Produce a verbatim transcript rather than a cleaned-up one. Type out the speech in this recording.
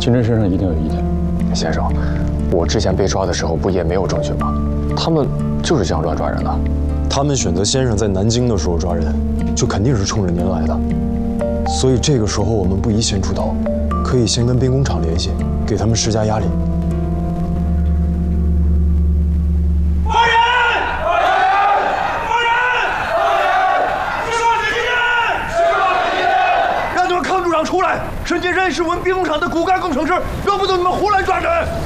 群真身上一定有疑点。 先生，我之前被抓的时候不也没有证据吗？他们就是这样乱抓人的。 他们选择先生在南京的时候抓人，就肯定是冲着您来的。所以这个时候我们不宜先出头，可以先跟兵工厂联系，给他们施加压力。 出来！沈金山是我们兵工厂的骨干工程师，容不得你们胡乱抓人！